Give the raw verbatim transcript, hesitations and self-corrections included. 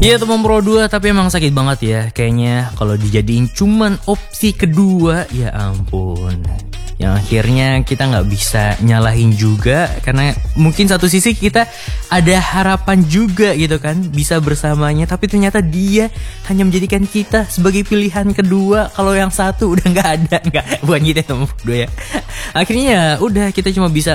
Iya teman Pro dua, tapi emang sakit banget ya. Kayaknya kalau dijadiin cuman opsi kedua, ya ampun. Yang akhirnya kita gak bisa nyalahin juga, karena mungkin satu sisi kita ada harapan juga gitu kan, bisa bersamanya. Tapi ternyata dia hanya menjadikan kita sebagai pilihan kedua. Kalau yang satu udah gak ada, gak, bukan gitu ya teman Pro dua ya. Akhirnya udah kita cuma bisa